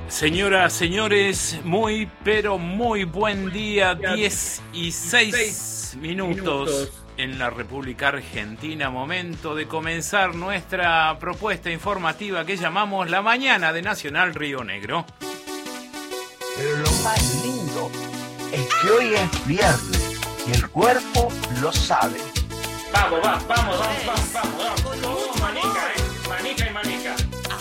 Señoras, señores, muy pero muy buen día, 10:06 en la República Argentina. Momento de comenzar nuestra propuesta informativa que llamamos La Mañana de Nacional Río Negro. Pero lo más lindo es que hoy es viernes y el cuerpo lo sabe. Vamos, manica, manica y manica.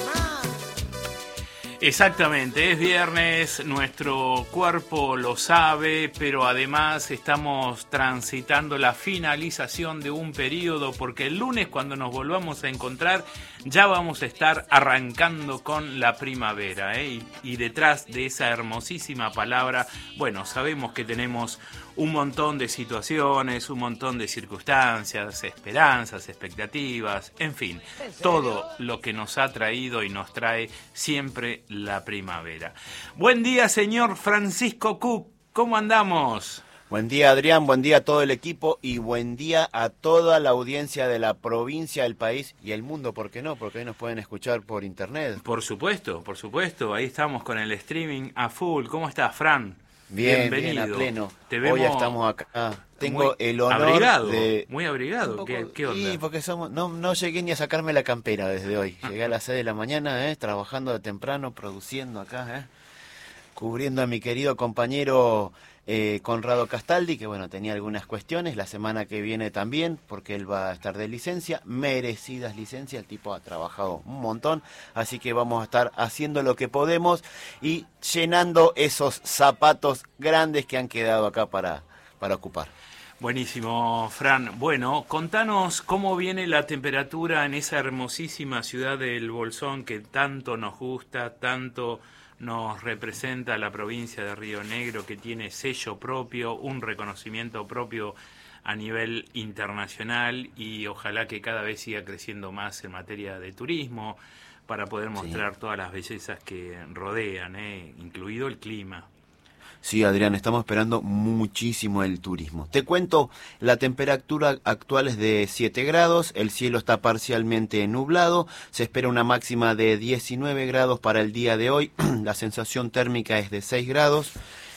Exactamente, es viernes, nuestro cuerpo lo sabe, pero además estamos transitando la finalización de un periodo, porque el lunes cuando nos volvamos a encontrar ya vamos a estar arrancando con la primavera, ¿eh? Y detrás de esa hermosísima palabra, bueno, sabemos que tenemos un montón de situaciones, un montón de circunstancias, esperanzas, expectativas, en fin, todo lo que nos ha traído y nos trae siempre la primavera. Buen día, señor Francisco Cook, ¿cómo andamos? Buen día, Adrián, buen día a todo el equipo y buen día a toda la audiencia de la provincia, el país y el mundo, ¿por qué no? Porque hoy nos pueden escuchar por internet. Por supuesto, ahí estamos con el streaming a full. ¿Cómo estás, Fran? Bien, bienvenido. bien, a pleno. Te vemos. Hoy estamos acá. Tengo el honor abrigado, de... muy abrigado. ¿Qué onda? Sí, porque no llegué ni a sacarme la campera desde hoy. Llegué a las 6 de la mañana, trabajando de temprano, produciendo acá, cubriendo a mi querido compañero Conrado Castaldi, que bueno, tenía algunas cuestiones, la semana que viene también, porque él va a estar de licencia, merecidas licencias, el tipo ha trabajado un montón, así que vamos a estar haciendo lo que podemos y llenando esos zapatos grandes que han quedado acá para ocupar. Buenísimo, Fran. Bueno, contanos cómo viene la temperatura en esa hermosísima ciudad del Bolsón que tanto nos gusta, tanto nos representa la provincia de Río Negro, que tiene sello propio, un reconocimiento propio a nivel internacional y ojalá que cada vez siga creciendo más en materia de turismo para poder mostrar todas las bellezas que rodean, incluido el clima. Sí, Adrián, estamos esperando muchísimo el turismo. Te cuento, la temperatura actual es de 7 grados, el cielo está parcialmente nublado, se espera una máxima de 19 grados para el día de hoy, la sensación térmica es de 6 grados,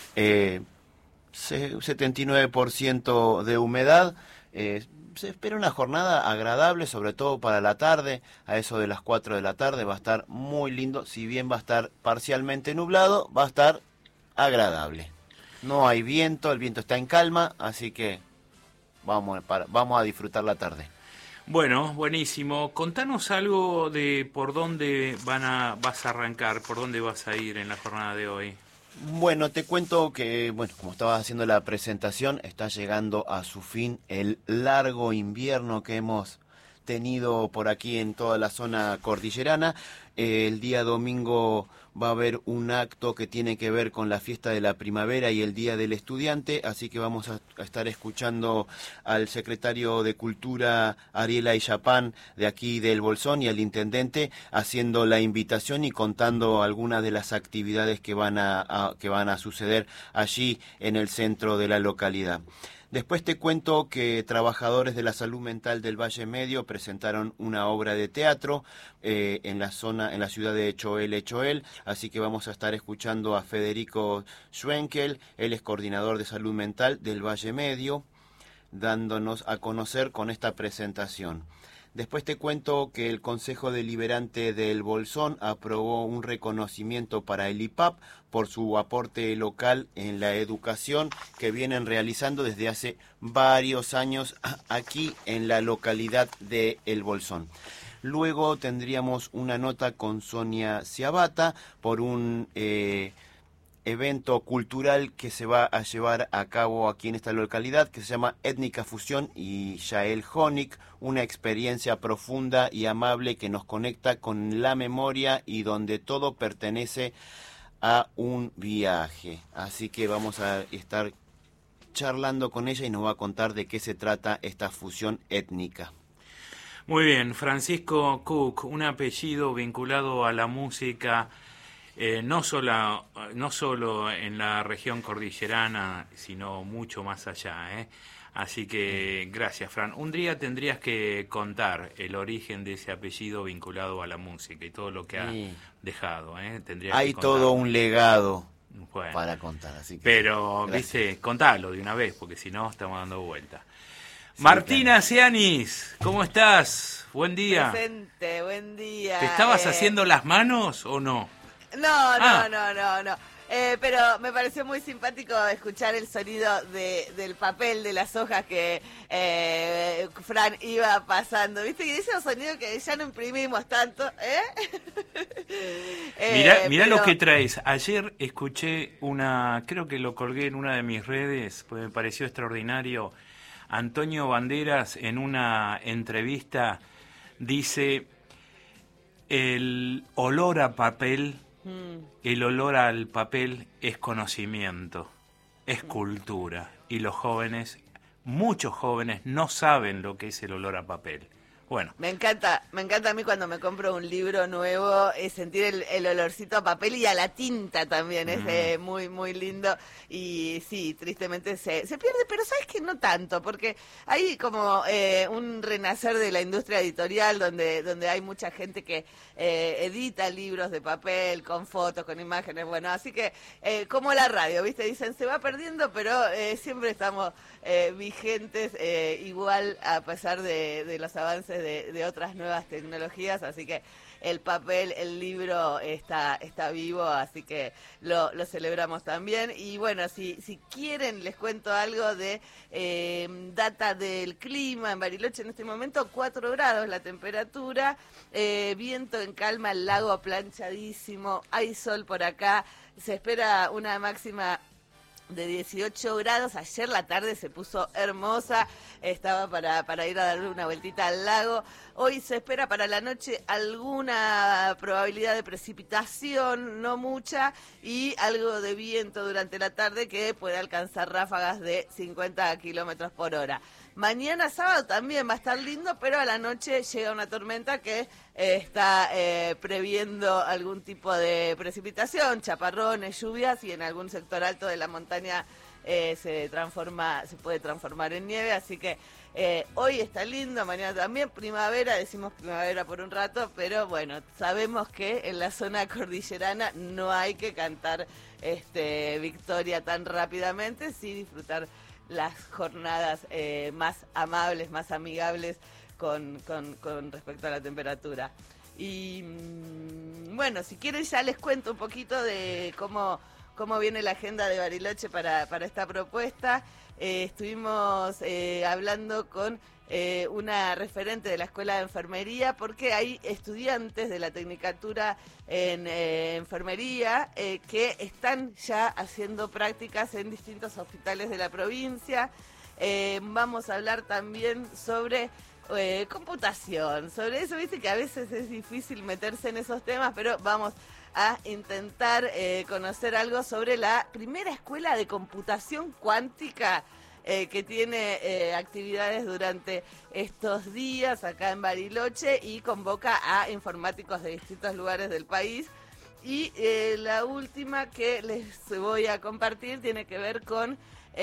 79% de humedad, se espera una jornada agradable, sobre todo para la tarde, a eso de las 4 de la tarde va a estar muy lindo, si bien va a estar parcialmente nublado, va a estar agradable. No hay viento, el viento está en calma, así que vamos a disfrutar la tarde. Bueno, buenísimo. Contanos algo de por dónde vas a arrancar, por dónde vas a ir en la jornada de hoy. Bueno, te cuento que, bueno, como estabas haciendo la presentación, está llegando a su fin el largo invierno que hemos tenido por aquí en toda la zona cordillerana. El día domingo va a haber un acto que tiene que ver con la fiesta de la primavera y el Día del Estudiante, así que vamos a estar escuchando al secretario de Cultura Ariel Ayllapán de aquí del Bolsón y al intendente haciendo la invitación y contando algunas de las actividades que van a suceder allí en el centro de la localidad. Después te cuento que trabajadores de la salud mental del Valle Medio presentaron una obra de teatro en la ciudad de Choel, así que vamos a estar escuchando a Federico Schwenkel, él es coordinador de salud mental del Valle Medio, dándonos a conocer con esta presentación. Después te cuento que el Consejo Deliberante del Bolsón aprobó un reconocimiento para el IPAP por su aporte local en la educación que vienen realizando desde hace varios años aquí en la localidad de El Bolsón. Luego tendríamos una nota con Sonia Ciabata por un evento cultural que se va a llevar a cabo aquí en esta localidad, que se llama Étnica Fusión y Yael Honig, una experiencia profunda y amable que nos conecta con la memoria y donde todo pertenece a un viaje. Así que vamos a estar charlando con ella y nos va a contar de qué se trata esta fusión étnica. Muy bien, Francisco Cook, un apellido vinculado a la música. No solo en la región cordillerana, sino mucho más allá. Así que gracias, Fran. Un día tendrías que contar el origen de ese apellido vinculado a la música y todo lo que ha dejado. Tendrías Hay que todo un legado bueno, para contar. Así que pero, gracias. viste, contalo de una vez, porque si no estamos dando vuelta. Sí, Martina Cianis, ¿cómo estás? Buen día. Presente, buen día. ¿Te estabas haciendo las manos o no? No. Pero me pareció muy simpático escuchar el sonido del papel, de las hojas que Fran iba pasando. ¿Viste? Y esos sonidos que ya no imprimimos tanto, Mirá lo que traes. Ayer escuché creo que lo colgué en una de mis redes, pues me pareció extraordinario. Antonio Banderas en una entrevista dice: el olor a papel, el olor al papel es conocimiento, es cultura. Y los jóvenes, muchos jóvenes, no saben lo que es el olor a papel. Bueno. Me encanta a mí cuando me compro un libro nuevo, sentir el olorcito a papel y a la tinta también, es muy, muy lindo. Y sí, tristemente se pierde, pero sabes que no tanto, porque hay como un renacer de la industria editorial donde hay mucha gente que edita libros de papel, con fotos, con imágenes, bueno, así que como la radio, ¿viste? Dicen, se va perdiendo, pero siempre estamos vigentes, igual a pesar de los avances de otras nuevas tecnologías, así que el papel, el libro está vivo, así que lo celebramos también. Y bueno, si quieren les cuento algo de data del clima en Bariloche en este momento: 4 grados la temperatura, viento en calma, el lago planchadísimo, hay sol por acá, se espera una máxima de 18 grados. Ayer la tarde se puso hermosa, estaba para ir a darle una vueltita al lago. Hoy se espera para la noche alguna probabilidad de precipitación, no mucha, y algo de viento durante la tarde que puede alcanzar ráfagas de 50 kilómetros por hora. Mañana sábado también va a estar lindo, pero a la noche llega una tormenta que está previendo algún tipo de precipitación, chaparrones, lluvias, y en algún sector alto de la montaña se puede transformar en nieve, así que hoy está lindo, mañana también, primavera, decimos primavera por un rato, pero bueno, sabemos que en la zona cordillerana no hay que cantar victoria tan rápidamente, sí disfrutar las jornadas más amables, más amigables con respecto a la temperatura. Y bueno, si quieren ya les cuento un poquito de cómo viene la agenda de Bariloche para esta propuesta. Estuvimos hablando con una referente de la Escuela de Enfermería, porque hay estudiantes de la Tecnicatura en Enfermería que están ya haciendo prácticas en distintos hospitales de la provincia. Vamos a hablar también sobre computación, sobre eso, viste que a veces es difícil meterse en esos temas, pero vamos a intentar conocer algo sobre la primera escuela de computación cuántica que tiene actividades durante estos días acá en Bariloche y convoca a informáticos de distintos lugares del país. Y la última que les voy a compartir tiene que ver con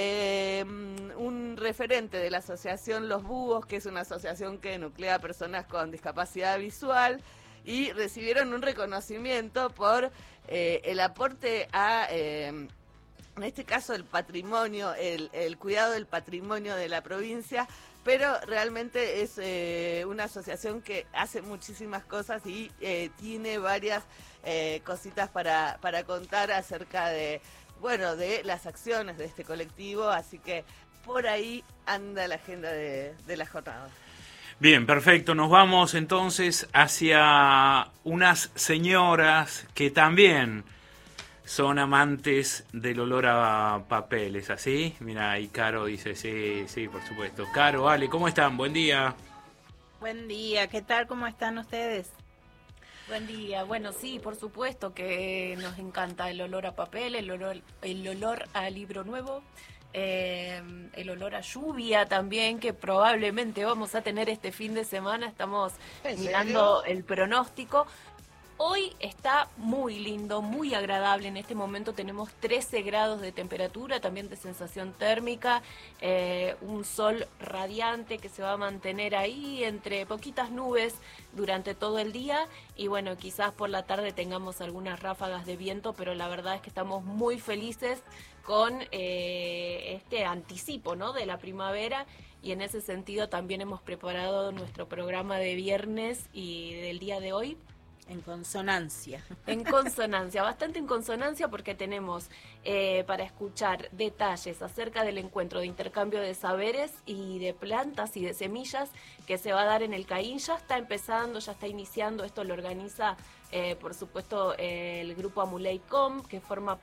un referente de la asociación Los Búhos, que es una asociación que nuclea a personas con discapacidad visual, y recibieron un reconocimiento por el aporte a, en este caso, el patrimonio, el cuidado del patrimonio de la provincia, pero realmente es una asociación que hace muchísimas cosas y tiene varias cositas para contar acerca de las acciones de este colectivo, así que por ahí anda la agenda de la jornada. Bien, perfecto. Nos vamos entonces hacia unas señoras que también son amantes del olor a papel, ¿es así? Mira, ahí Caro dice, sí, por supuesto. Caro, Ale, ¿cómo están? Buen día. Buen día, ¿qué tal? ¿Cómo están ustedes? Buen día. Bueno, sí, por supuesto que nos encanta el olor a papel, el olor a libro nuevo, el olor a lluvia también, que probablemente vamos a tener este fin de semana. Estamos mirando el pronóstico. Hoy está muy lindo, muy agradable. En este momento tenemos 13 grados de temperatura, también de sensación térmica, un sol radiante que se va a mantener ahí entre poquitas nubes durante todo el día y bueno, quizás por la tarde tengamos algunas ráfagas de viento, pero la verdad es que estamos muy felices con este anticipo, ¿no?, de la primavera. Y en ese sentido también hemos preparado nuestro programa de viernes y del día de hoy. En consonancia. En consonancia, bastante en consonancia porque tenemos para escuchar detalles acerca del encuentro de intercambio de saberes y de plantas y de semillas que se va a dar en el Caín. Ya está empezando, ya está iniciando, esto lo organiza por supuesto el grupo Amuleicom, que forma